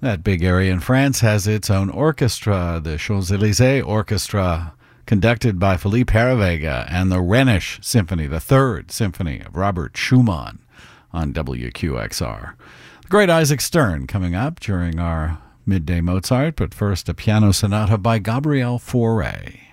That big area in France has its own orchestra, the Champs-Élysées Orchestra, conducted by Philippe Herreweghe, and the Rhenish Symphony, the Third Symphony of Robert Schumann on WQXR. The great Isaac Stern coming up during our Midday Mozart, but first a piano sonata by Gabriel Fauré.